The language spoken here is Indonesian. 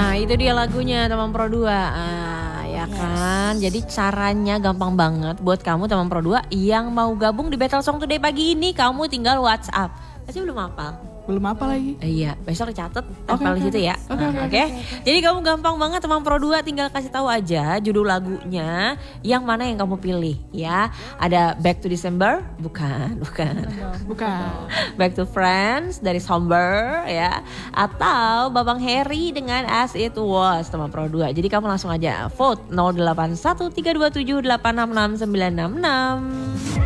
Nah itu dia lagunya teman Pro 2. Ya kan. Jadi caranya gampang banget buat kamu teman Pro 2 yang mau gabung di Battle Song Today pagi ini. Kamu tinggal WhatsApp. Pasti belum hafal. Belum apa lagi? Iya, besok dicatat tempel di situ ya. Oke. Jadi kamu gampang banget teman Pro 2 tinggal kasih tahu aja judul lagunya yang mana yang kamu pilih ya. Ada Back to December? Bukan. Back to Friends dari Somber ya. Atau Babang Harry dengan As It Was teman Pro 2. Jadi kamu langsung aja vote 081327866966.